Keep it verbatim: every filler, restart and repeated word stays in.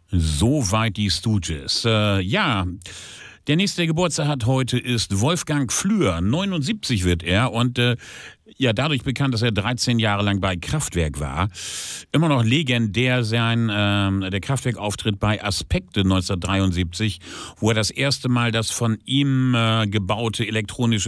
Soweit die Stooges. Äh, ja, der nächste, der Geburtstag hat heute, ist Wolfgang Flür. neunundsiebzig wird er und äh, ja, dadurch bekannt, dass er dreizehn Jahre lang bei Kraftwerk war. Immer noch legendär sein äh, der Kraftwerk-Auftritt bei Aspekte neunzehnhundertdreiundsiebzig, wo er das erste Mal das von ihm äh, gebaute elektronische